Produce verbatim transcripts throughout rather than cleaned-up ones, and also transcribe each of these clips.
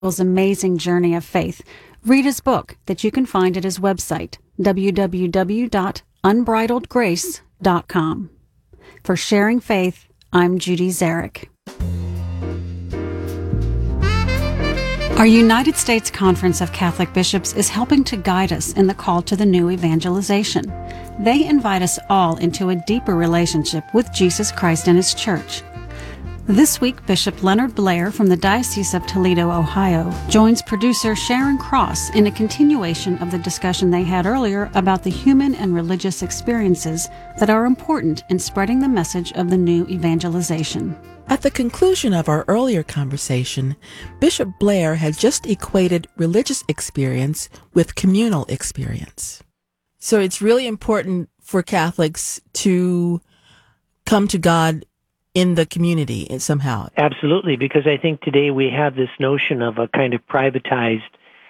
amazing journey of faith. Read his book that you can find at his website, w w w dot unbridled grace dot com. For Sharing Faith, I'm Judy Zarek. Our United States Conference of Catholic Bishops is helping to guide us in the call to the new evangelization. They invite us all into a deeper relationship with Jesus Christ and His Church. This week, Bishop Leonard Blair from the Diocese of Toledo, Ohio, joins producer Sharon Cross in a continuation of the discussion they had earlier about the human and religious experiences that are important in spreading the message of the new evangelization. At the conclusion of our earlier conversation, Bishop Blair had just equated religious experience with communal experience. So it's really important for Catholics to come to God in the community somehow. Absolutely, because I think today we have this notion of a kind of privatized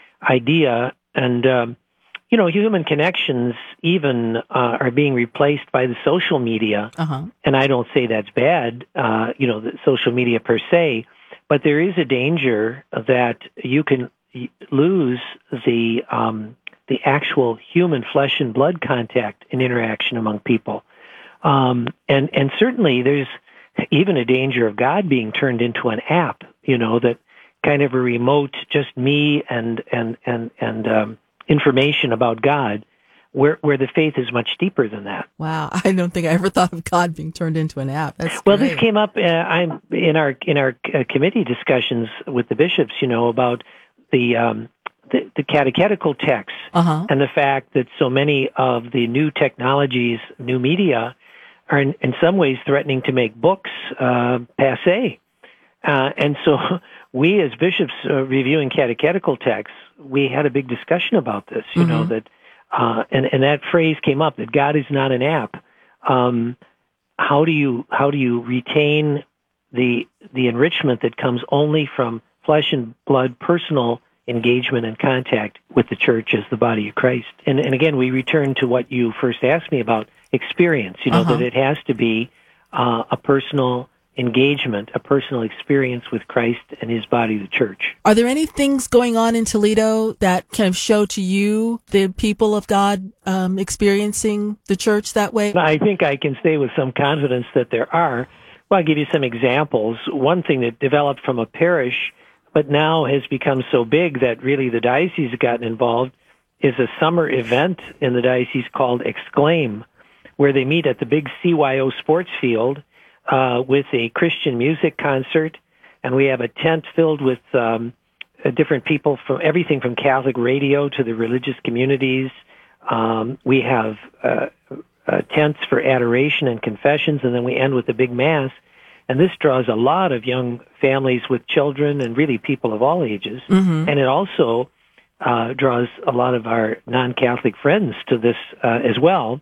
idea, and um, you know, human connections even uh, are being replaced by the social media. Uh-huh. And I don't say that's bad, uh, you know, the social media per se, but there is a danger that you can lose the um, the actual human flesh and blood contact and interaction among people, um, and and certainly there's even a danger of God being turned into an app, you know, that kind of a remote, just me and and and and um, information about God, where where the faith is much deeper than that. Wow, I don't think I ever thought of God being turned into an app. That's well, great. This came up uh, I'm in our in our uh, committee discussions with the bishops, you know, about the um, the, the catechetical texts uh-huh. and the fact that so many of the new technologies, new media, are in, in some ways threatening to make books uh, passé. Uh, and so we as bishops uh, reviewing catechetical texts, we had a big discussion about this, you mm-hmm. know, that, uh, and, and that phrase came up, that God is not an app. Um, how do you, how do you retain the, the enrichment that comes only from flesh and blood, personal engagement and contact with the church as the body of Christ? And, and again, we return to what you first asked me about, experience, you know, uh-huh. that it has to be uh, a personal engagement, a personal experience with Christ and His body, the church. Are there any things going on in Toledo that kind of show to you the people of God um, experiencing the church that way? I think I can say with some confidence that there are. Well, I'll give you some examples. One thing that developed from a parish, but now has become so big that really the diocese has gotten involved, is a summer event in the diocese called Exclaim, where they meet at the big C Y O sports field uh, with a Christian music concert, and we have a tent filled with um, uh, different people from everything from Catholic radio to the religious communities. Um, we have uh, uh, tents for adoration and confessions, and then we end with a big mass. And this draws a lot of young families with children and really people of all ages. Mm-hmm. And it also uh, draws a lot of our non-Catholic friends to this uh, as well.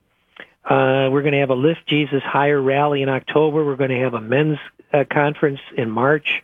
Uh, we're going to have a Lift Jesus Higher rally in October. We're going to have a men's uh, conference in March.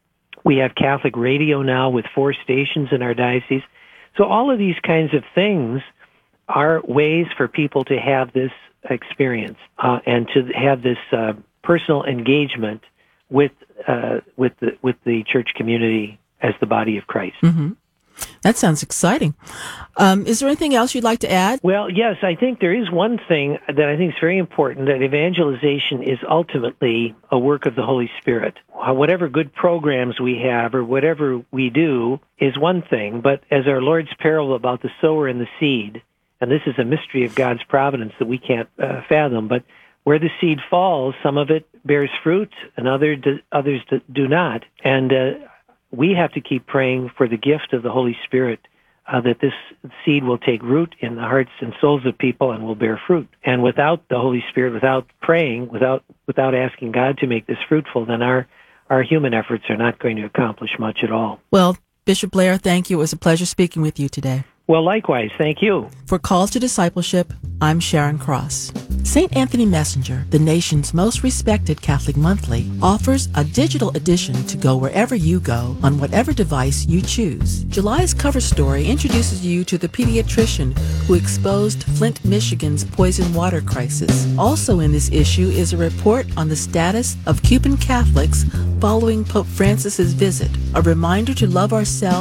We have Catholic radio now with four stations in our diocese. So all of these kinds of things are ways for people to have this experience uh, and to have this uh, personal engagement with uh, with the with the church community as the body of Christ. Mm-hmm. That sounds exciting. Um, is there anything else you'd like to add? Well, yes, I think there is one thing that I think is very important, that evangelization is ultimately a work of the Holy Spirit. Whatever good programs we have or whatever we do is one thing, but as our Lord's parable about the sower and the seed, and this is a mystery of God's providence that we can't uh, fathom, but where the seed falls, some of it bears fruit and other do, others do not. And uh, we have to keep praying for the gift of the Holy Spirit, uh, that this seed will take root in the hearts and souls of people and will bear fruit. And without the Holy Spirit, without praying, without without asking God to make this fruitful, then our, our human efforts are not going to accomplish much at all. Well, Bishop Blair, thank you. It was a pleasure speaking with you today. Well, likewise. Thank you. For Calls to Discipleship, I'm Sharon Cross. Saint Anthony Messenger, the nation's most respected Catholic monthly, offers a digital edition to go wherever you go on whatever device you choose. July's cover story introduces you to the pediatrician who exposed Flint, Michigan's poison water crisis. Also in this issue is a report on the status of Cuban Catholics following Pope Francis's visit, a reminder to love ourselves